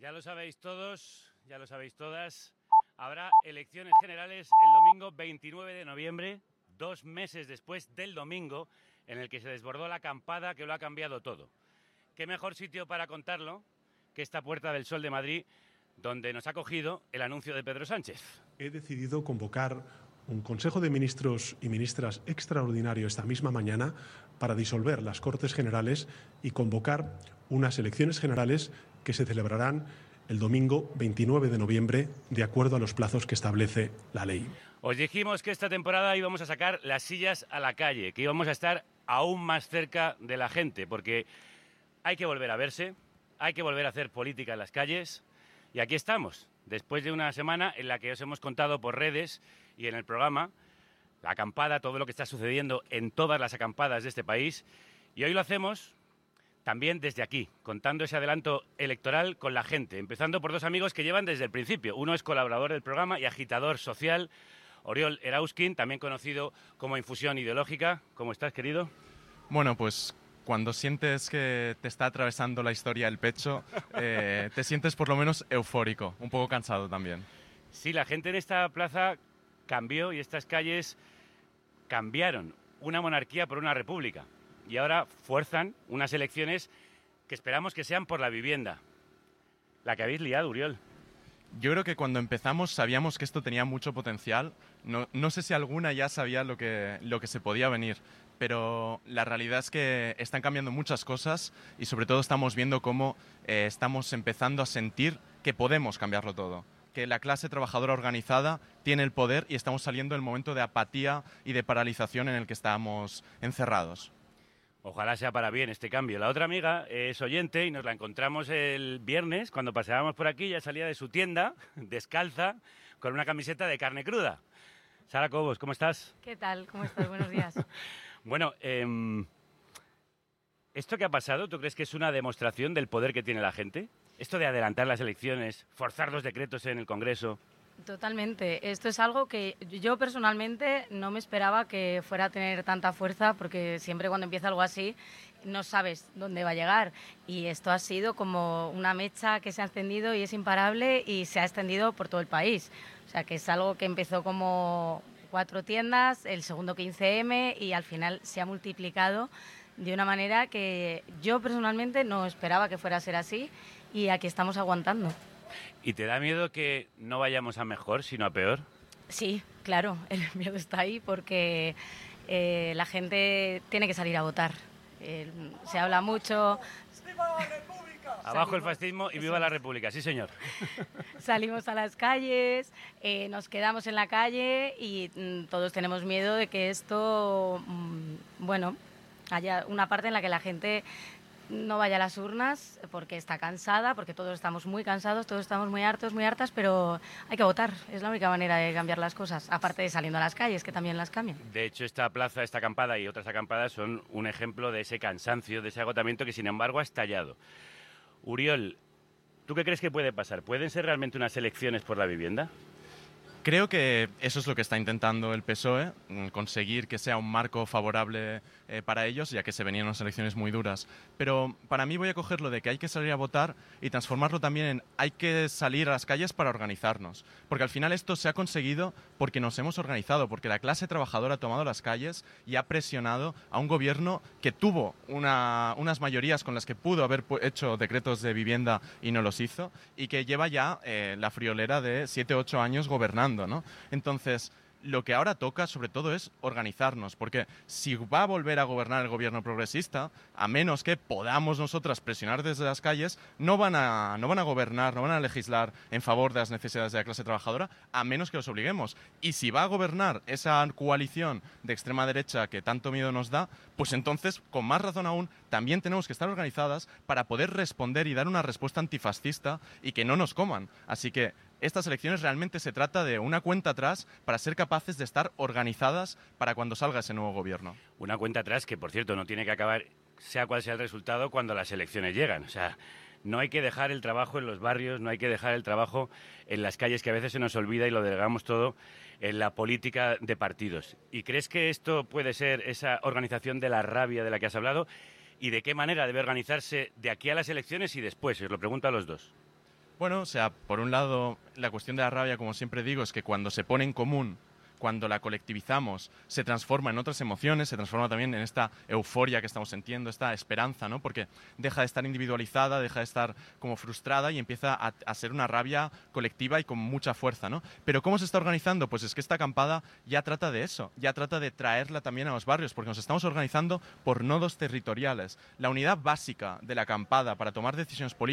Ya lo sabéis todos, ya lo sabéis todas. Habrá elecciones generales el domingo 29 de noviembre, 2 meses después del domingo en el que se desbordó la acampada que lo ha cambiado todo. ¿Qué mejor sitio para contarlo que esta Puerta del Sol de Madrid, donde nos ha cogido el anuncio de Pedro Sánchez? He decidido convocar un Consejo de Ministros y Ministras extraordinario esta misma mañana para disolver las Cortes Generales y convocar unas elecciones generales que se celebrarán el domingo 29 de noviembre, de acuerdo a los plazos que establece la ley. Os dijimos que esta temporada íbamos a sacar las sillas a la calle, que íbamos a estar aún más cerca de la gente, porque hay que volver a verse, hay que volver a hacer política en las calles, y aquí estamos, después de una semana en la que os hemos contado por redes y en el programa la acampada, todo lo que está sucediendo en todas las acampadas de este país, y hoy lo hacemos también desde aquí, contando ese adelanto electoral con la gente, empezando por dos amigos que llevan desde el principio. Uno es colaborador del programa y agitador social, Oriol Erauskin, también conocido como Infusión Ideológica. ¿Cómo estás, querido? Bueno, pues cuando sientes que te está atravesando la historia del pecho, te sientes por lo menos eufórico, un poco cansado también. Sí, la gente en esta plaza cambió y estas calles cambiaron una monarquía por una república. Y ahora fuerzan unas elecciones que esperamos que sean por la vivienda. La que habéis liado, Oriol. Yo creo que cuando empezamos sabíamos que esto tenía mucho potencial. No sé si alguna ya sabía lo que se podía venir, pero la realidad es que están cambiando muchas cosas y sobre todo estamos viendo cómo estamos empezando a sentir que podemos cambiarlo todo. Que la clase trabajadora organizada tiene el poder y estamos saliendo del momento de apatía y de paralización en el que estábamos encerrados. Ojalá sea para bien este cambio. La otra amiga es oyente y nos la encontramos el viernes cuando paseábamos por aquí. Ya salía de su tienda, descalza, con una camiseta de carne cruda. Sara Cobos, ¿cómo estás? ¿Qué tal? ¿Cómo estás? Buenos días. Bueno, ¿esto que ha pasado, tú crees que es una demostración del poder que tiene la gente? Esto de adelantar las elecciones, forzar los decretos en el Congreso. Totalmente. Esto es algo que yo personalmente no me esperaba que fuera a tener tanta fuerza, porque siempre cuando empieza algo así no sabes dónde va a llegar. Y esto ha sido como una mecha que se ha encendido y es imparable y se ha extendido por todo el país. O sea, que es algo que empezó como 4 tiendas, el segundo 15M y al final se ha multiplicado de una manera que yo personalmente no esperaba que fuera a ser así y aquí estamos aguantando. ¿Y te da miedo que no vayamos a mejor, sino a peor? Sí, claro, el miedo está ahí porque la gente tiene que salir a votar. Se habla mucho... ¡Viva la República! Abajo el fascismo y viva la República, sí señor. Salimos a las calles, nos quedamos en la calle y todos tenemos miedo de que esto, bueno, haya una parte en la que la gente no vaya a las urnas porque está cansada, porque todos estamos muy cansados, todos estamos muy hartos, muy hartas, pero hay que votar, es la única manera de cambiar las cosas, aparte de saliendo a las calles, que también las cambian. De hecho, esta plaza, esta acampada y otras acampadas son un ejemplo de ese cansancio, de ese agotamiento que, sin embargo, ha estallado. Oriol, ¿tú qué crees que puede pasar? ¿Pueden ser realmente unas elecciones por la vivienda? Creo que eso es lo que está intentando el PSOE, conseguir que sea un marco favorable para ellos, ya que se venían unas elecciones muy duras. Pero para mí voy a coger lo de que hay que salir a votar y transformarlo también en hay que salir a las calles para organizarnos. Porque al final esto se ha conseguido porque nos hemos organizado, porque la clase trabajadora ha tomado las calles y ha presionado a un gobierno que tuvo unas mayorías con las que pudo haber hecho decretos de vivienda y no los hizo, y que lleva ya la friolera de 7 o 8 años gobernando, ¿no? Entonces, lo que ahora toca sobre todo es organizarnos, porque si va a volver a gobernar el gobierno progresista, a menos que podamos nosotras presionar desde las calles, no van a gobernar, no van a legislar en favor de las necesidades de la clase trabajadora, a menos que los obliguemos. Y si va a gobernar esa coalición de extrema derecha que tanto miedo nos da, pues entonces, con más razón aún, también tenemos que estar organizadas para poder responder y dar una respuesta antifascista y que no nos coman. Así que estas elecciones realmente se trata de una cuenta atrás para ser capaces de estar organizadas para cuando salga ese nuevo gobierno. Una cuenta atrás que, por cierto, no tiene que acabar, sea cual sea el resultado, cuando las elecciones llegan. O sea, no hay que dejar el trabajo en los barrios, no hay que dejar el trabajo en las calles, que a veces se nos olvida y lo delegamos todo en la política de partidos. ¿Y crees que esto puede ser esa organización de la rabia de la que has hablado? ¿Y de qué manera debe organizarse de aquí a las elecciones y después? Os lo pregunto a los dos. Bueno, o sea, por un lado, la cuestión de la rabia, como siempre digo, es que cuando se pone en común, cuando la colectivizamos, se transforma en otras emociones, se transforma también en esta euforia que estamos sintiendo, esta esperanza, ¿no? Porque deja de estar individualizada, deja de estar como frustrada y empieza a ser una rabia colectiva y con mucha fuerza, ¿no? Pero ¿cómo se está organizando? Pues es que esta acampada ya trata de eso, ya trata de traerla también a los barrios, porque nos estamos organizando por nodos territoriales. La unidad básica de la acampada para tomar decisiones políticas